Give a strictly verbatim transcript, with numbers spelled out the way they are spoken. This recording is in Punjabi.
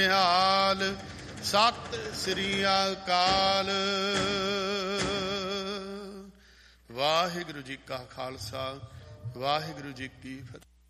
ਹਾਲ ਸਤਿ ਸ੍ਰੀ ਅਕਾਲ। ਵਾਹਿਗੁਰੂ ਜੀ ਕਾ ਖਾਲਸਾ, ਵਾਹਿਗੁਰੂ ਜੀ ਕੀ ਫਤਿਹ।